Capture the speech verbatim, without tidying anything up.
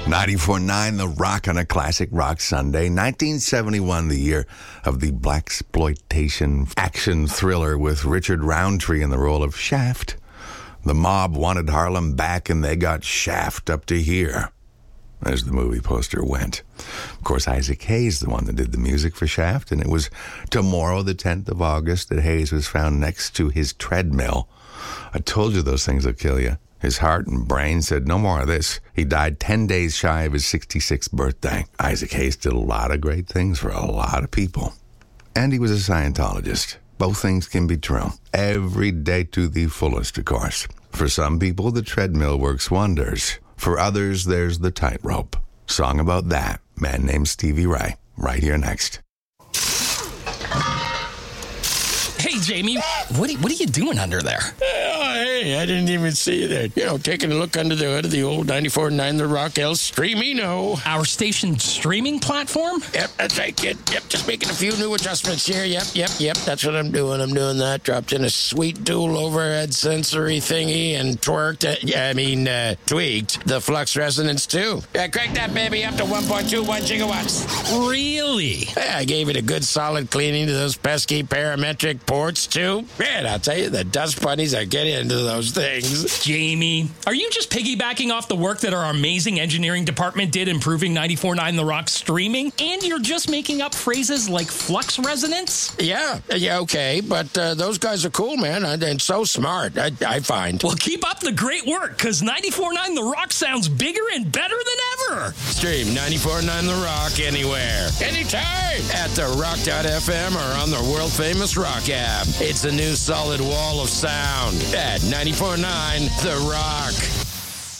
ninety-four point nine The Rock on a classic rock Sunday. nineteen seventy-one, the year of the blaxploitation action thriller with Richard Roundtree in the role of Shaft. The mob wanted Harlem back, and they got Shaft up to here, as the movie poster went. Of course, Isaac Hayes, the one that did the music for Shaft, and it was tomorrow, the tenth of August, that Hayes was found next to his treadmill. I told you those things will kill you. His heart and brain said, no more of this. He died ten days shy of his sixty-sixth birthday. Isaac Hayes did a lot of great things for a lot of people. And he was a Scientologist. Both things can be true. Every day to the fullest, of course. For some people, the treadmill works wonders. For others, there's the tightrope. Song about that. Man named Stevie Ray. Right here next. Hey, Jamie, what are, what are you doing under there? Oh, hey, I didn't even see that. You know, taking a look under the hood of the old ninety-four point nine The Rock El Streamino. Our station's streaming platform? Yep, that's right, kid. Yep, just making a few new adjustments here. Yep, yep, yep, that's what I'm doing. I'm doing that. Dropped in a sweet dual overhead sensory thingy and twerked, uh, yeah, I mean, uh, tweaked the flux resonance, too. Yeah, cranked that baby up to one point two one gigawatts. Really? Yeah, I gave it a good solid cleaning to those pesky parametric ports, too. Man, I'll tell you, the dust bunnies are getting into those things. Jamie, are you just piggybacking off the work that our amazing engineering department did improving ninety-four point nine The Rock streaming? And you're just making up phrases like flux resonance? Yeah, yeah, okay, but uh, those guys are cool, man, and so smart, I, I find. Well, keep up the great work, because ninety-four point nine The Rock sounds bigger and better than ever. Stream ninety-four point nine The Rock anywhere, anytime, at the rock dot f m or on the world-famous Rock app. It's a new solid wall of sound at ninety-four point nine The Rock.